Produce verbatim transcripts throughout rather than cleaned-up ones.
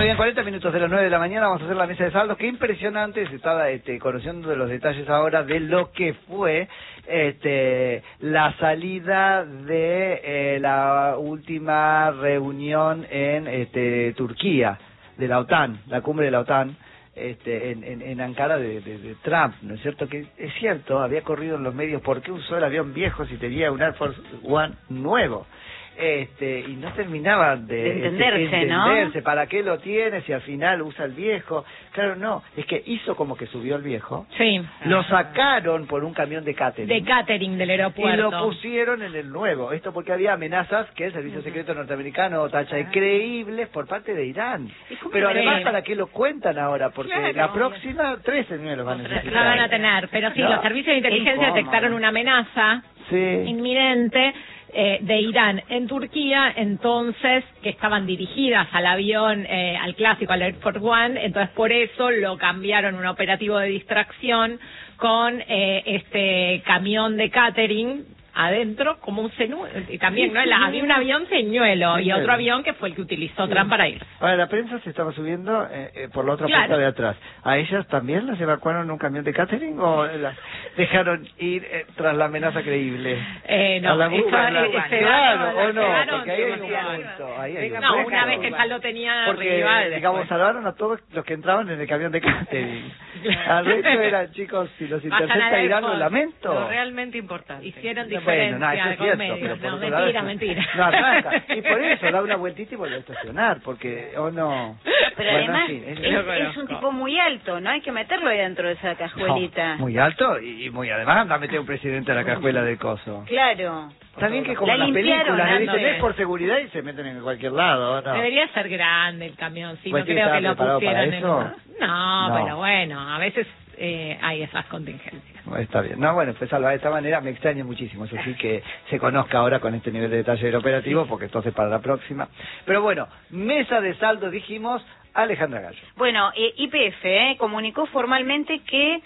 bien, cuarenta minutos de las nueve de la mañana vamos a hacer la mesa de saldos. Qué impresionante, se estaba este, conociendo de los detalles ahora de lo que fue este, la salida de eh, la última reunión en este, Turquía, de la OTAN, la cumbre de la OTAN. Este, en, en, en Ankara de, de, de Trump, ¿no es cierto? Que es cierto, había corrido en los medios, ¿por qué usó el avión viejo si tenía un Air Force One nuevo? Este, y no terminaba de, de entenderse, este, entenderse, ¿no? ¿Para qué lo tiene si al final usa el viejo? Claro, no, es que hizo como que subió el viejo, sí. Lo sacaron por un camión de catering. De catering del aeropuerto. Y lo pusieron en el nuevo. Esto porque había amenazas que el Servicio Secreto Norteamericano tacha increíbles por parte de Irán. Pero además, ¿para qué lo cuentan ahora? Porque claro, la próxima, tres señuelos van a necesitar. La van a tener, pero sí, no. Los servicios de inteligencia detectaron una amenaza sí. inminente Eh, de Irán en Turquía, entonces, que estaban dirigidas al avión, eh, al clásico, al Air Force One, entonces por eso lo cambiaron un operativo de distracción con eh, este camión de catering adentro como un señuelo, y también, ¿no? La, había un avión señuelo sí, y otro avión que fue el que utilizó sí. Trump para ir. Ahora, la prensa se estaba subiendo eh, eh, por la otra claro. puerta de atrás. ¿A ellas también las evacuaron en un camión de catering o las dejaron ir eh, tras la amenaza creíble? Eh, no, a la eso, la, eh, claro, o no, quedaron, porque ahí hay un punto. Ahí hay un no, punto. una vez que ya lo tenía porque, rival. digamos, después. Salvaron a todos los que entraban en el camión de catering. Al resto eran, chicos, si los intercepta Irán, lo lamento. Lo realmente importante. Hicieron diferencia. Bueno, no, Cierto, pero por no, mentira, lado, mentira. No arranca. Y por eso da una vueltita y vuelve a estacionar, porque, o oh, no. Pero bueno, además sí, es, es, es un tipo muy alto, ¿no? Hay que meterlo ahí dentro de esa cajuelita. No, muy alto y muy además anda a meter un presidente a la cajuela del coso. Claro. También que como la las películas, le dicen de... es por seguridad y se meten en cualquier lado, ¿no? Debería ser grande el camión, sí, pues no creo que lo pusieran en... Eso? No, no, pero bueno, a veces eh, hay esas contingencias. Está bien. No, bueno, pues salva de esta manera, me extraña muchísimo, eso sí que se conozca ahora con este nivel de detalle del operativo, porque entonces para la próxima. Pero bueno, mesa de saldo dijimos, Alejandra Gallo. Bueno, eh, Y P F eh, comunicó formalmente que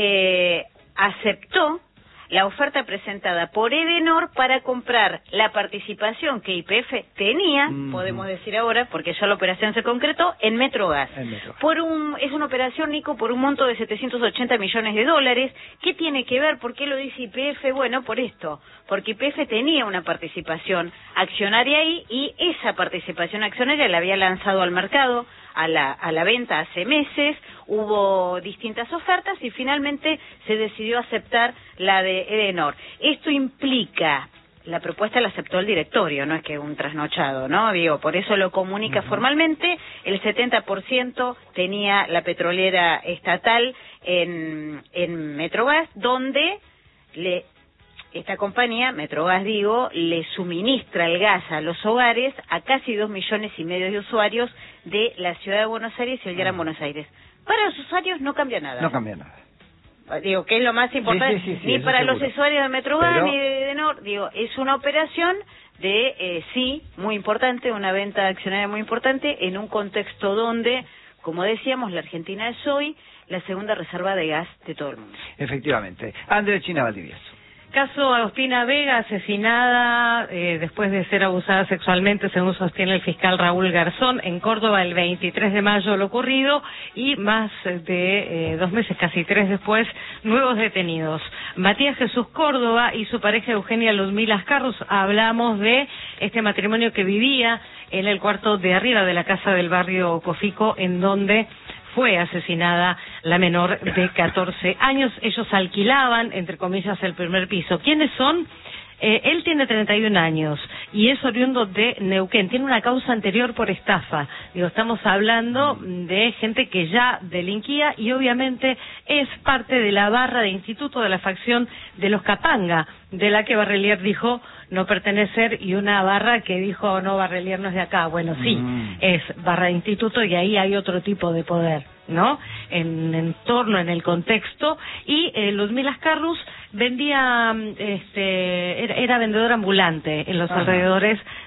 eh, aceptó la oferta presentada por Edenor para comprar la participación que Y P F tenía, mm-hmm. podemos decir ahora, porque ya la operación se concretó, en Metrogas. En Metro. Por un, es una operación, Nico, por un monto de setecientos ochenta millones de dólares. ¿Qué tiene que ver? ¿Por qué lo dice Y P F? Bueno, por esto, porque Y P F tenía una participación accionaria ahí y esa participación accionaria la había lanzado al mercado, a la, a la venta hace meses. Hubo distintas ofertas y finalmente se decidió aceptar la de Edenor. Esto implica, la propuesta la aceptó el directorio, no es que un trasnochado, ¿no? Digo, por eso lo comunica uh-huh. formalmente. El setenta por ciento tenía la petrolera estatal en, en Metrogas, donde le esta compañía, Metrogas digo, le suministra el gas a los hogares a casi dos millones y medio de usuarios de la ciudad de Buenos Aires y el Gran Buenos Aires. Para los usuarios no cambia nada. No cambia nada. Digo, que es lo más importante, sí, sí, sí, sí, ni para seguro. los usuarios de Metrogas Pero... ni de Edenor. Digo, es una operación de, eh, sí, muy importante, una venta accionaria muy importante, en un contexto donde, como decíamos, la Argentina es hoy la segunda reserva de gas de todo el mundo. Efectivamente. Andrés China Valdivieso. Caso Agustina Vega, asesinada eh, después de ser abusada sexualmente, según sostiene el fiscal Raúl Garzón, en Córdoba el veintitrés de mayo lo ocurrido, y más de eh, dos meses, casi tres después, nuevos detenidos. Matías Jesús Córdoba y su pareja Eugenia Ludmila Ascarros. Hablamos de este matrimonio que vivía en el cuarto de arriba de la casa del barrio Cofico, en donde fue asesinada la menor de catorce años. Ellos alquilaban, entre comillas, el primer piso. ¿Quiénes son? Eh, él tiene treinta y un años y es oriundo de Neuquén. Tiene una causa anterior por estafa. Digo, estamos hablando de gente que ya delinquía y obviamente es parte de la barra de instituto de la facción de los Capanga, de la que Barrelier dijo no pertenecer, y una barra que dijo no, Barrelier no es de acá. Bueno, sí, mm. es barra de instituto y ahí hay otro tipo de poder, ¿no? En en torno, en el contexto. Y eh, Ludmila Ascarros vendía, este, era, era vendedora ambulante en los Ajá. alrededores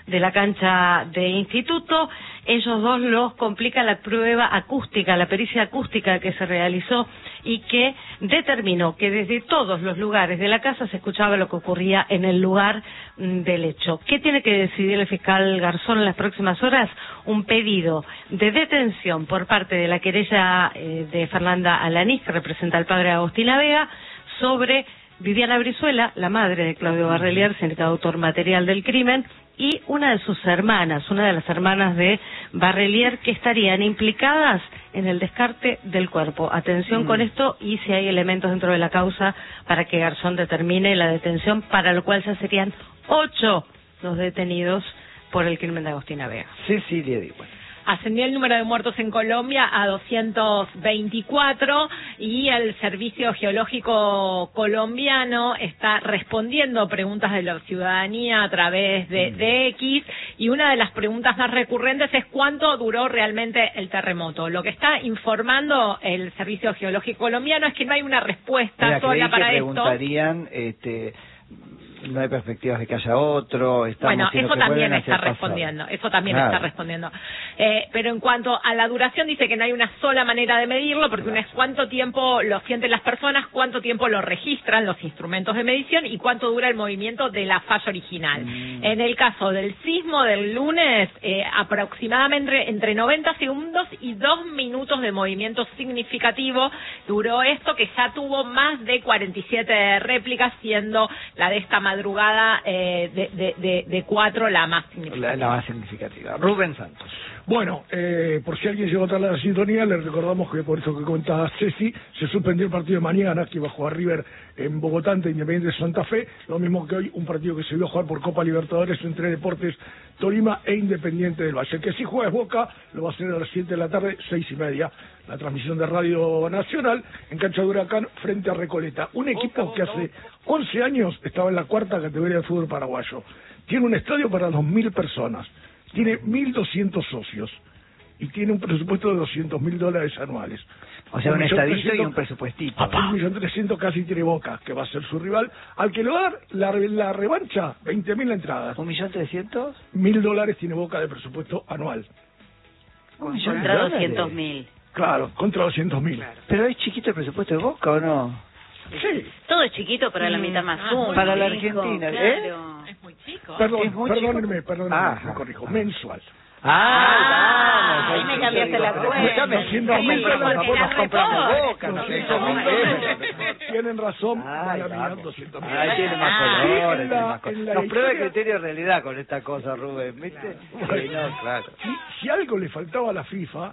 de la cancha de Instituto. Ellos dos los complica la prueba acústica, la pericia acústica que se realizó y que determinó que desde todos los lugares de la casa se escuchaba lo que ocurría en el lugar del hecho. ¿Qué tiene que decidir el fiscal Garzón en las próximas horas? Un pedido de detención por parte de la querella eh, de Fernanda Alanís, que representa al padre Agostina Vega, sobre Viviana Brizuela, la madre de Claudio Barrelier, sindicado autor material del crimen, y una de sus hermanas, una de las hermanas de Barrelier, que estarían implicadas en el descarte del cuerpo. Atención mm. con esto, y si hay elementos dentro de la causa para que Garzón determine la detención, para lo cual ya serían ocho los detenidos por el crimen de Agostina Vega. Cecilia Diwan. Ascendió el número de muertos en Colombia a doscientos veinticuatro y el Servicio Geológico Colombiano está respondiendo preguntas de la ciudadanía a través de, de X, y una de las preguntas más recurrentes es cuánto duró realmente el terremoto. Lo que está informando el Servicio Geológico Colombiano es que no hay una respuesta Mira, sola para que esto. Preguntarían, este... no hay perspectivas de que haya otro. Bueno, eso también está respondiendo, pasar. eso también claro. está respondiendo. Eh, pero en cuanto a la duración, dice que no hay una sola manera de medirlo, porque claro. una es cuánto tiempo lo sienten las personas, cuánto tiempo lo registran los instrumentos de medición y cuánto dura el movimiento de la falla original. Mm. En el caso del sismo del lunes, eh, aproximadamente entre noventa segundos y dos minutos de movimiento significativo duró esto, que ya tuvo más de cuarenta y siete réplicas, siendo la de esta madrugada eh, de, de, de, de cuatro la más significativa. La, la más significativa. Rubén Santos. Bueno, eh, por si alguien llegó a tarde a la sintonía, les recordamos que por eso que comentaba Ceci, se suspendió el partido de mañana, que iba a jugar River en Bogotá ante Independiente de Santa Fe, lo mismo que hoy un partido que se iba a jugar por Copa Libertadores entre Deportes Tolima e Independiente del Valle. El que sí juega es Boca, lo va a hacer a las siete de la tarde, seis y media, la transmisión de Radio Nacional, en cancha de Huracán, frente a Recoleta. Un equipo que hace once años estaba en la cuarta categoría del fútbol paraguayo. Tiene un estadio para dos mil personas. Tiene mil doscientos socios y tiene un presupuesto de doscientos mil dólares anuales. O sea, un, un estadito y un presupuestito. Un millón trescientos casi tiene Boca, que va a ser su rival, al que le va a dar la, la revancha, veinte mil entradas. ¿Un millón trescientos? Mil dólares tiene Boca de presupuesto anual. ¿Un millón contra doscientos mil? Claro, contra doscientos mil. Claro. ¿Pero es chiquito el presupuesto de Boca o no? Sí. Todo es chiquito para la mitad más uno. Para la Argentina, ¿eh? Claro. Es muy chico. Perdón, es muy perdónenme, chico. perdónenme, ah, me corrijo, mensual. Ah, ahí me cambiaste la cuenta. Tienen razón, Ay, doscientos mil. Ahí tiene más colores, más colores. Nos prueba el criterio de realidad con esta cosa, Rubén, ¿viste? Claro. Sí, no, claro. Si, si algo le faltaba a la FIFA,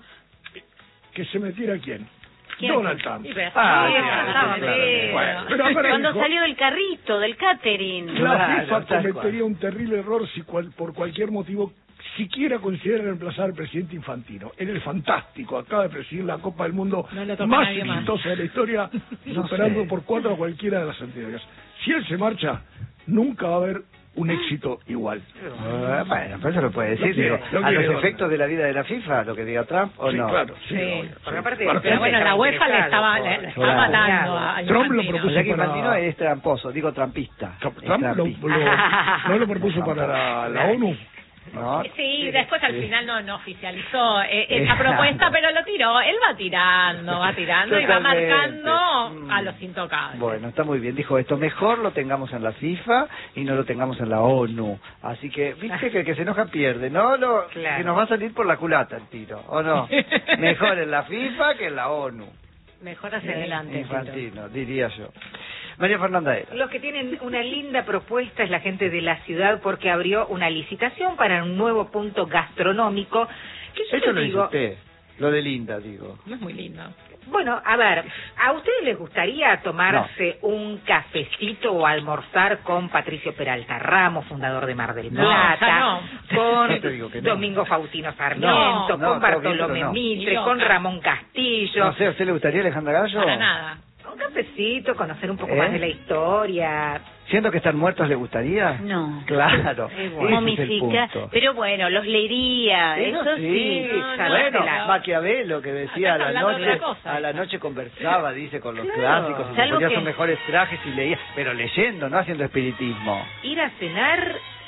que se metiera quién. ¿Quién? Donald Trump. Ah, sí, claro, claro, sí. Bueno, pero ahora Cuando dijo, salió del carrito, del catering. la Claro, FIFA tal cometería cual. un terrible error si cual, por cualquier motivo siquiera considera reemplazar al presidente Infantino. Él es fantástico, acaba de presidir la Copa del Mundo no más exitosa más. de la historia, No superando sé. por cuatro a cualquiera de las anteriores. Si él se marcha, nunca va a haber un éxito igual. Uh, bueno, pero eso lo puede decir, Lo quiere, digo, lo a quiere, los ¿no? efectos de la vida de la FIFA, lo que diga Trump, ¿o Sí, no? claro, sí. Sí. obvio, Porque sí. aparte Bueno, Pero bueno, la UEFA le estaba, le, le estaba Claro. matando a, a Trump lo Infantino. propuso O sea que para- Infantino es tramposo, digo trampista. Trump Es lo, trampista. lo- no lo propuso para la, la ONU. ¿No? Sí, después al Sí. final no, no oficializó eh, esa propuesta, pero lo tiró. Él va tirando, va tirando y va Totalmente. marcando Mm. a los intocables. Bueno, está muy bien. Dijo esto, mejor lo tengamos en la FIFA y no lo tengamos en la ONU. Así que, viste que el que se enoja pierde, ¿no? Lo, Claro. Que nos va a salir por la culata el tiro, ¿o no? Mejor en la FIFA que en la ONU. Mejor hacia adelante. Infantino, diría yo. María Fernanda Era. Los que tienen una linda propuesta es la gente de la ciudad porque abrió una licitación para un nuevo punto gastronómico. Que yo Eso les lo dice digo, usted, lo de Linda, digo. No es muy lindo. bueno, a ver, ¿a ustedes les gustaría tomarse un cafecito o almorzar con Patricio Peralta Ramos, fundador de Mar del No, Plata, ya no. con No te digo que no. Domingo Faustino Sarmiento, No, no, con todo bien, Bartolomé pero no. Mitre, Ni con loca. Ramón Castillo? No sé, ¿a usted le gustaría Alejandra Gallo? Para nada. Un cafecito, conocer un poco ¿Eh? más de la historia. ¿Siendo que están muertos le gustaría? No. Claro, Es ese bueno. es el Momifica, punto. pero bueno, los leería, Eso eso sí. sí, no, bueno, no. Maquiavelo que decía a Acá la está hablando de noche, otra cosa. a la noche conversaba, dice, con los Claro. clásicos, y se Salvo ponía que- sus mejores trajes y leía, pero leyendo, no haciendo espiritismo. Ir a cenar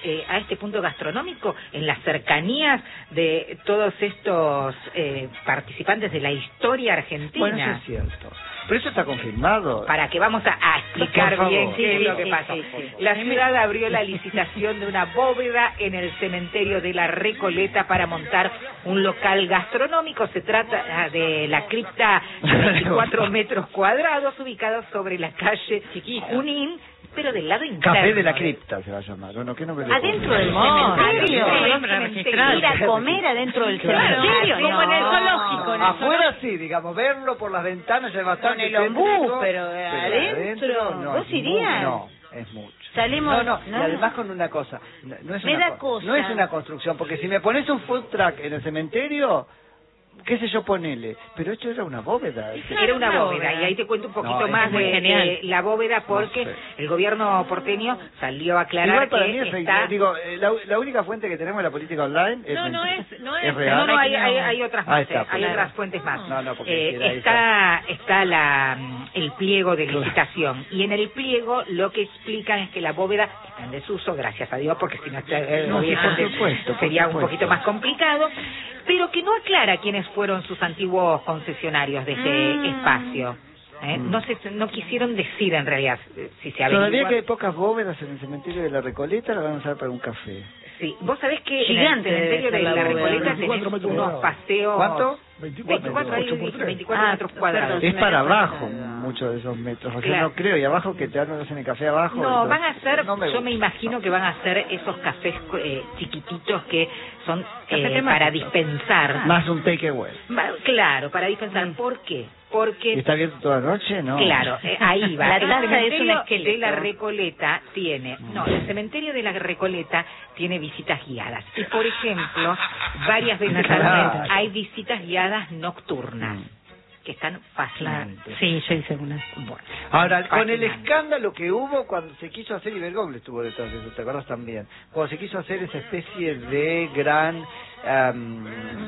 eh, a este punto gastronómico en las cercanías de todos estos eh, participantes de la historia argentina. Bueno, eso es cierto. Pero eso está confirmado. Para que vamos a, a explicar Por bien favor. qué es Sí, lo que sí, pasó. sí, sí. La ciudad abrió la licitación de una bóveda en el cementerio de la Recoleta para montar un local gastronómico. Se trata de la cripta de veinticuatro metros cuadrados ubicada sobre la calle Junín, pero del lado interno. Café de la cripta se va a llamar. Bueno, ¿qué nombre le Adentro pone? del No, cementerio. sí, nombre registral. Ir a comer adentro del Claro, cementerio. como en el zoológico, en el Afuera sí, digamos, verlo por las ventanas ya es bastante. Con el ombú, tétrico, pero adentro, no, ¿vos es irías? mu- No, es mucho. Salimos... No, no, no. y además con una cosa, no, no es Me una da co- cosa. no es una construcción, porque si me pones un food truck en el cementerio, qué sé yo, ponele, pero esto era una bóveda. Era una bóveda, y ahí te cuento un poquito No, es más muy de, genial. de la bóveda, porque No sé. el gobierno porteño salió a aclarar Igual para que mí es fake está... news. Digo, eh, la, la única fuente que tenemos en la política online es No, no mentira. es- no es- real. No, no, hay, hay, hay otras Ahí más, está, eh, hay claro. otras fuentes más. No, no, porque Eh, era está está la el pliego de licitación, y en el pliego lo que explican es que la bóveda está en desuso, gracias a Dios, porque si no, eh, No, hubiese- por supuesto, por sería un supuesto. poquito más complicado, pero que no aclara quiénes fueron sus antiguos concesionarios de este Mm. espacio. ¿eh? Mm. No se, no quisieron decir en realidad eh, si se Todavía averigua. que hay pocas bóvedas en el cementerio de la Recoleta, la van a usar para un café. Sí, vos sabés que Gigante en el cementerio debe de ser la la bóveda. Recoleta tenés veinticuatro metros unos cuadrados. paseos... ¿Cuánto? veinticuatro, veinticuatro, ahí ocho por dice tres. veinticuatro Ah, metros cuadrados. perdón. Es me para da cuenta abajo de- muchos de esos metros. O sea, Claro. no creo. Y abajo que te hacen el café abajo. No, entonces, van a ser, no me yo me gusta. imagino que van a ser esos cafés eh, chiquititos que son Café eh, temático. para dispensar. Más un takeaway. Va- Claro, para dispensar. ¿Por qué? Porque... ¿Y está abierto toda la noche? No. Claro, eh, ahí va. La El taza es un cementerio esqueleto. de la Recoleta tiene, no, el cementerio de la Recoleta tiene visitas guiadas. Y por ejemplo, varias veces al Claro. mes hay visitas guiadas nocturnas que están fascinantes. Sí, yo hice una. Bueno, Ahora, con el fascinantes. escándalo que hubo cuando se quiso hacer, y Bergoglio estuvo detrás de eso, ¿te acuerdas también? Cuando se quiso hacer esa especie de gran am,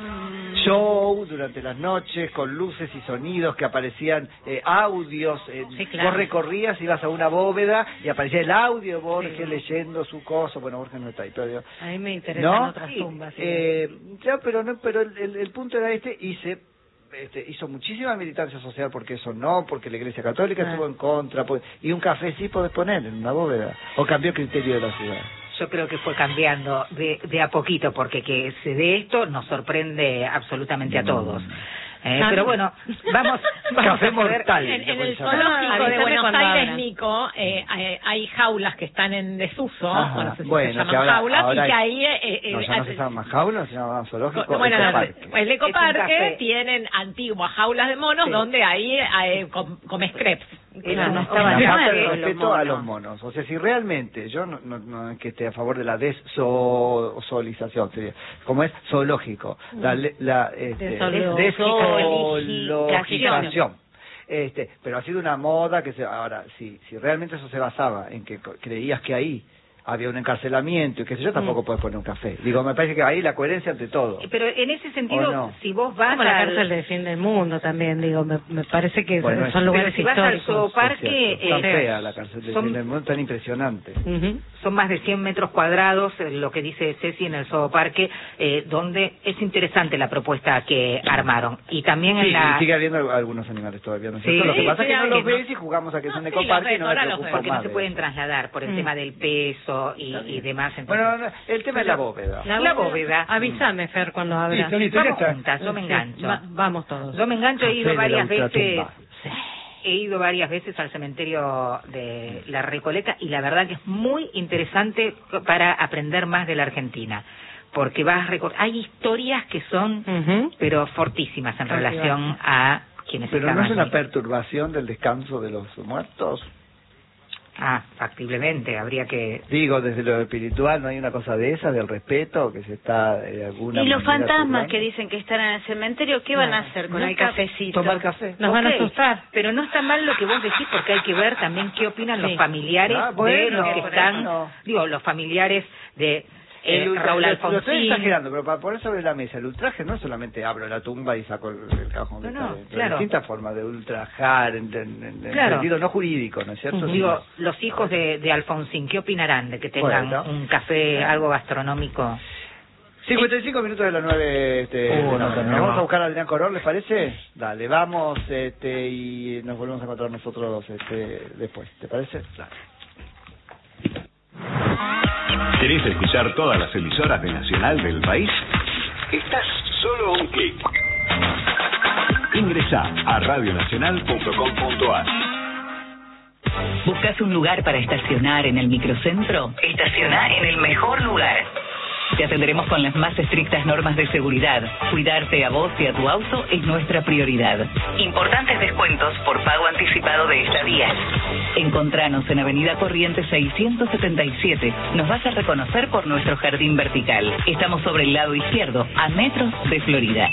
show durante las noches, con luces y sonidos que aparecían, eh, audios, eh, Sí, claro. vos recorrías, ibas a una bóveda y aparecía el audio de Borges leyendo su cosa, bueno, Borges no está ahí, pero digo, A mí me interesan ¿no? otras tumbas. sí. Eh, claro, pero no, pero el, el- el punto era este, y se este, hizo muchísima militancia social porque eso no, porque la Iglesia Católica Ah. estuvo en contra, pues, y un café sí podés poner en una bóveda, o cambió el criterio de la ciudad. Yo creo que fue cambiando de, de a poquito, porque que se dé esto nos sorprende absolutamente a todos. Eh, Ah. pero bueno, vamos, vamos Café a poder- mortal. En, en le el pueden llamar. zoológico de Avísame Buenos cuando Aires, abran. Nico, eh, hay, hay jaulas que están en desuso, Ajá, bueno, no sé si bueno, se llaman que ahora- jaulas, ahora y que hay- ahí... eh, eh, No, ya no se eh, llaman jaulas, se llaman zoológico. bueno, ecoparque. el Es un café. ecoparque tienen antiguas jaulas de monos Sí. donde ahí eh, com- comes crepes. Claro, no Y estaban una de falta de acuerdo los respeto a monos. los monos. O sea, si realmente, yo no, no, no es que esté a favor de la deszoolización, sería, como es zoológico, la, le- la este, Deszoolo- deszoologización. Este, pero ha sido una moda que se, ahora, si, si realmente eso se basaba en que co- creías que ahí había un encarcelamiento y qué sé yo, tampoco puedes poner un café. Digo, me parece que ahí la coherencia ante todo. Pero en ese sentido, ¿O no? si vos vas Como la al- cárcel defiende el mundo también, digo, me, me parece que Bueno, es- son lugares pero si vas al históricos. zooparque, Es cierto, tan eh, fea la cárcel de son- Fin del Mundo, tan impresionante. Ujú. son más de cien metros cuadrados, eh, lo que dice Ceci en el zooparque, eh, donde es interesante la propuesta que armaron. Y también Sí, en la... y sigue habiendo algunos animales todavía, ¿no es Sí, cierto? Lo que sí, pasa es que sí, no los que no- ves y jugamos a que es un No, sí, los ecoparque y ves, no me ahora los preocupa ves. porque no más se de pueden eso. trasladar por el Mm. tema del peso y, y demás. entonces- Bueno, no, el tema es la bóveda. La bóveda. Avísame, Fer, cuando abra. Listo, listo, ya Vamos está. juntas, yo me Sí, engancho. va- vamos todos. Yo me engancho, he Café ido de la varias veces... ultratumba. He ido varias veces al cementerio de la Recoleta y la verdad que es muy interesante para aprender más de la Argentina, porque vas a recor- hay historias que son Ujú. pero fortísimas en Fortísimas. relación a quienes Pero no estaban es una allí. perturbación del descanso de los muertos. Ah, factiblemente, habría que... Digo, desde lo espiritual, ¿no hay una cosa de esa, del respeto, que se está de alguna Y los manera fantasmas turbando? que dicen que están en el cementerio, ¿qué van a hacer con No el está- cafecito? Tomar café. Nos van a Ok, asustar. pero no está mal lo que vos decís, porque hay que ver también qué opinan los Sí. familiares Ah, de bueno, los que por están, eso. digo, los familiares de eh, El ultra- Raúl lo- Lo estoy Alfonsín. exagerando, pero para poner sobre la mesa, el ultraje no es solamente abro la tumba y saco el, el cajón. No, que no, está dentro. claro. Hay distintas formas de ultrajar, en, en, en el Claro. sentido no jurídico, ¿no es cierto? Ujú. Digo, los hijos de, de Alfonsín, ¿qué opinarán de que tengan Bueno. un café, algo gastronómico? cincuenta y cinco minutos de las nueve. Este, Uh, de la no, mañana. no. Vamos a buscar a Adrián Corol, ¿les parece? Dale, vamos este, y nos volvemos a encontrar nosotros este, después. ¿Te parece? Dale. ¿Querés escuchar todas las emisoras de Nacional del país? Estás solo a un clic. Ingresá a radionacional punto com punto a r. ¿Buscas un lugar para estacionar en el microcentro? Estaciona en el mejor lugar. Te atenderemos con las más estrictas normas de seguridad. Cuidarte a vos y a tu auto es nuestra prioridad. Importantes descuentos por pago anticipado de estadías. Encontranos en Avenida Corrientes seiscientos setenta y siete. Nos vas a reconocer por nuestro jardín vertical. Estamos sobre el lado izquierdo, a metros de Florida.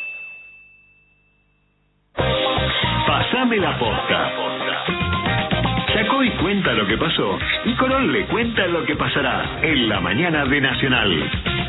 Pasame la posta. Chacoy cuenta lo que pasó y Corol le cuenta lo que pasará en la mañana de Nacional.